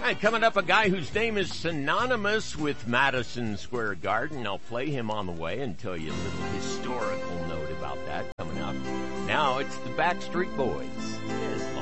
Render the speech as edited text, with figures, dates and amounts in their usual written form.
right, coming up, a guy whose name is synonymous with Madison Square Garden. I'll play him on the way and tell you a little historical note about that coming up. Now it's the Backstreet Boys.